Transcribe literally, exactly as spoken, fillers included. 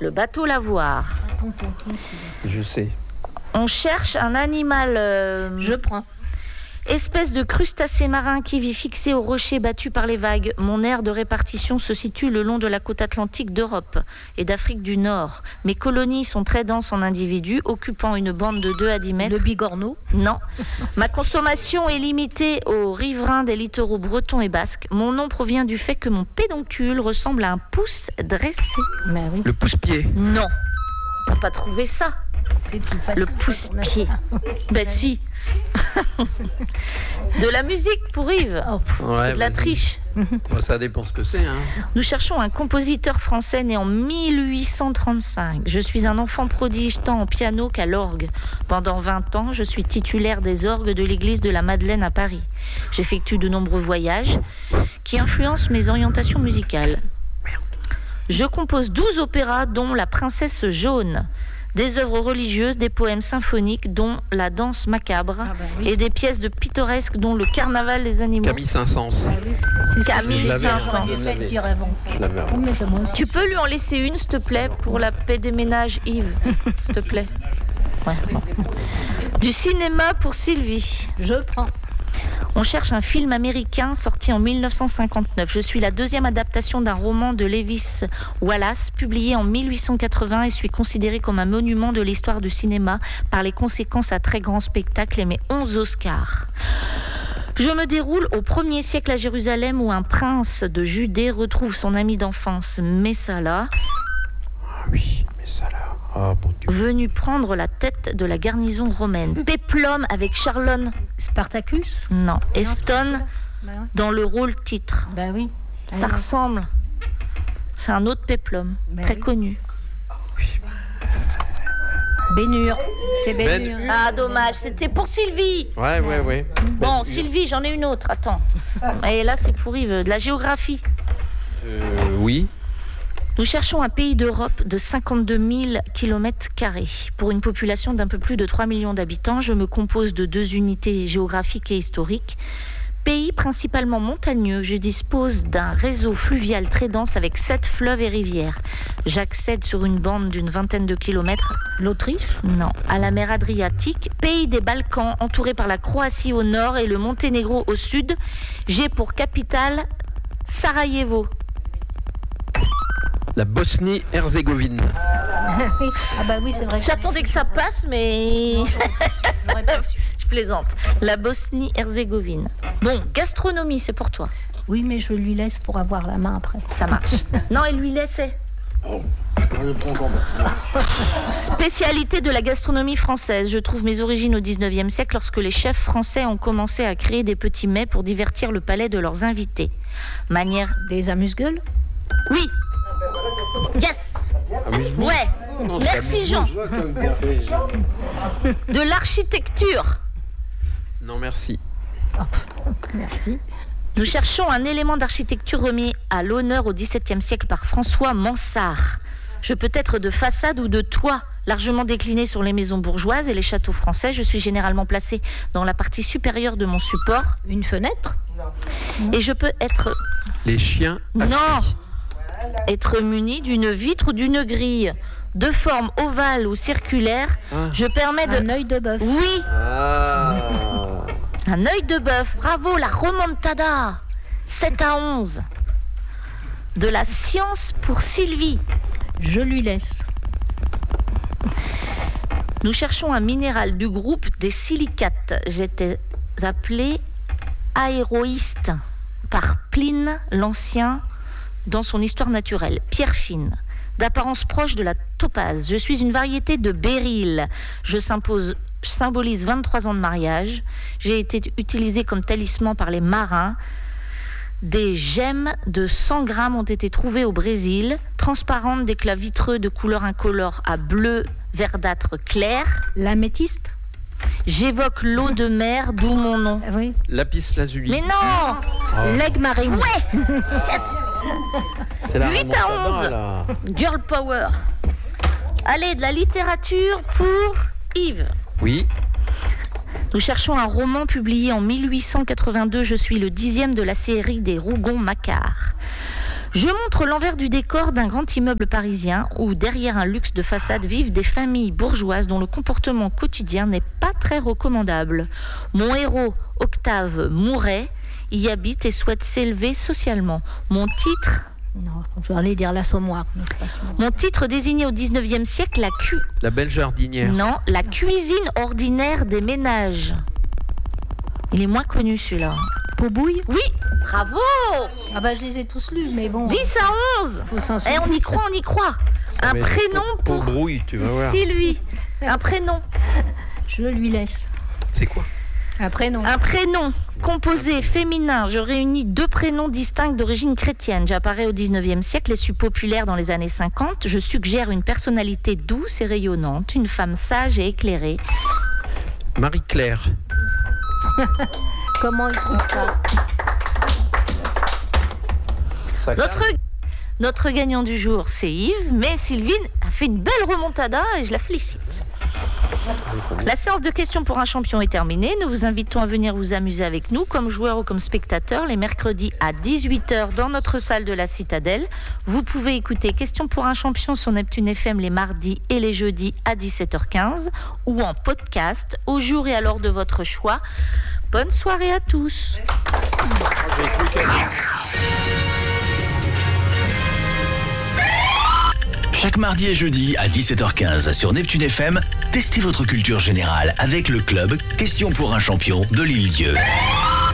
Le bateau lavoir. Je sais. On cherche un animal... Euh, Je prends. Espèce de crustacé marin qui vit fixé au rocher battu par les vagues. Mon aire de répartition se situe le long de la côte atlantique d'Europe et d'Afrique du Nord. Mes colonies sont très denses en individus, occupant une bande de deux à dix mètres. Le bigorneau? Non. Ma consommation est limitée aux riverains des littoraux bretons et basques. Mon nom provient du fait que mon pédoncule ressemble à un pouce dressé. Ben oui. Le pouce-pied. Non. T'as pas trouvé ça? C'est plus facile. Le pouce-pied. Ben si. De la musique pour Yves. Oh, Ouais, c'est de la vas-y. triche. Bon, ça dépend ce que c'est. Hein. Nous cherchons un compositeur français né en mille huit cent trente-cinq. Je suis un enfant prodige tant en piano qu'à l'orgue. Pendant vingt ans, je suis titulaire des orgues de l'église de la Madeleine à Paris. J'effectue de nombreux voyages qui influencent mes orientations musicales. Je compose douze opéras dont La Princesse jaune. Des œuvres religieuses, des poèmes symphoniques dont La danse macabre Ah bah oui. et des pièces de pittoresques dont Le carnaval des animaux. Camille Saint-Saëns. C'est ce que Camille je l'avais, disais, Saint-Saëns. je l'avais dit avant. Je l'avais. Oh, mais moi aussi. Tu peux lui en laisser une, s'il te plaît, pour la paix des ménages, Yves, s'il te plaît. Ouais, bon. Du cinéma pour Sylvie. Je prends. On cherche un film américain sorti en mille neuf cent cinquante-neuf. Je suis la deuxième adaptation d'un roman de Lewis Wallace, publié en mille huit cent quatre-vingts et suis considéré comme un monument de l'histoire du cinéma par les conséquences à très grand spectacle et mes onze Oscars. Je me déroule au premier siècle à Jérusalem où un prince de Judée retrouve son ami d'enfance, Messala, Ah oui, mais ça là. Ah bon Dieu. venu prendre la tête de la garnison romaine. Péplum avec Charlone, Spartacus? non, Eston Bah oui. dans le rôle titre. Bah oui. Ça Alors, ressemble. C'est un autre péplum, Ben très oui. connu. Bénure. C'est Ben- Bénure. Ah, dommage, c'était pour Sylvie. Ouais, ouais, ouais. Bon, Sylvie, j'en ai une autre, attends. Et là, c'est pour Yves, de la géographie. Euh, oui. Nous cherchons un pays d'Europe de cinquante-deux mille kilomètres carrés. Pour une population d'un peu plus de trois millions d'habitants, je me compose de deux unités géographiques et historiques. Pays principalement montagneux, je dispose d'un réseau fluvial très dense avec sept fleuves et rivières. J'accède sur une bande d'une vingtaine de kilomètres. L'Autriche? Non, à la mer Adriatique, pays des Balkans, entouré par la Croatie au nord et le Monténégro au sud. J'ai pour capitale Sarajevo. La Bosnie-Herzégovine. Ah bah oui, c'est vrai. J'attendais que ça passe, mais J'aurais pas su. je plaisante. La Bosnie-Herzégovine. Bon, gastronomie, c'est pour toi. Oui, mais je lui laisse pour avoir la main après. Ça marche. Non, il lui laissait. Spécialité de la gastronomie française. Je trouve mes origines au dix-neuvième siècle lorsque les chefs français ont commencé à créer des petits mets pour divertir le palais de leurs invités. Manière... Des amuse-gueules? Oui. Yes. Amuse-bouche. Ouais. Non, Merci Jean. De l'architecture. Non, merci. Merci. Nous cherchons un élément d'architecture remis à l'honneur au dix-septième siècle par François Mansart. Je peux être de façade ou de toit, largement décliné sur les maisons bourgeoises et les châteaux français. Je suis généralement placé dans la partie supérieure de mon support. Une fenêtre? Et je peux être, Les chiens assis. Non. être muni d'une vitre ou d'une grille. De forme ovale ou circulaire, Ah. je permets de... Un œil de bœuf? Oui, Ah. un œil de bœuf. Bravo, la remontada. sept à onze. De la science pour Sylvie. Je lui laisse. Nous cherchons un minéral du groupe des silicates. J'étais appelé aéroïste par Pline l'Ancien dans son histoire naturelle. Pierre fine, d'apparence proche de la topaze. Je suis une variété de béryl. Je s'impose, je symbolise vingt-trois ans de mariage. J'ai été utilisée comme talisman par les marins. Des gemmes de cent grammes ont été trouvées au Brésil, transparentes d'éclats vitreux de couleur incolore à bleu verdâtre clair. L'améthyste? J'évoque l'eau de mer, d'où mon nom. Ah oui. Lapis lazuli. Mais non. L'aigle marine? Ouais. Yes. C'est la huit à remontada, onze. là. Girl power. Allez, de la littérature pour Yves. Oui. Nous cherchons un roman publié en mille huit cent quatre-vingt-deux. Je suis le dixième de la série des Rougon-Macquart. Je montre l'envers du décor d'un grand immeuble parisien où, derrière un luxe de façade, vivent des familles bourgeoises dont le comportement quotidien n'est pas très recommandable. Mon héros, Octave Mouret, y habite et souhaite s'élever socialement. Mon titre... Non, je vais aller dire l'assommoir. mais c'est pas sûr. Mon titre désigné au dix-neuvième siècle, la cu... La belle jardinière. Non, la cuisine ordinaire des ménages. Il est moins connu celui-là. Pot-bouille. Oui, bravo. Ah bah je les ai tous lus, mais bon. dix à onze. Faut s'en Eh, souvenir. on y croit, on y croit. Un Mais prénom pour, pour pour brouille, tu vas voir. Sylvie. Un prénom. Je lui laisse. C'est quoi? Un prénom. Un prénom composé féminin. Je réunis deux prénoms distincts d'origine chrétienne. J'apparais au dix-neuvième siècle et suis populaire dans les années cinquante. Je suggère une personnalité douce et rayonnante, une femme sage et éclairée. Marie-Claire. Comment il trouve ça? Ça Notre, notre gagnant du jour, c'est Yves, mais Sylvine a fait une belle remontada et je la félicite. La séance de questions pour un champion est terminée. Nous vous invitons à venir vous amuser avec nous, comme joueur ou comme spectateur, les mercredis à dix-huit heures dans notre salle de la Citadelle. Vous pouvez écouter Questions pour un champion sur Neptune F M les mardis et les jeudis à dix-sept heures quinze ou en podcast au jour et à l'heure de votre choix. Bonne soirée à tous. Chaque mardi et jeudi à dix-sept heures quinze sur Neptune F M, testez votre culture générale avec le club Questions pour un champion de l'Île-Dieu.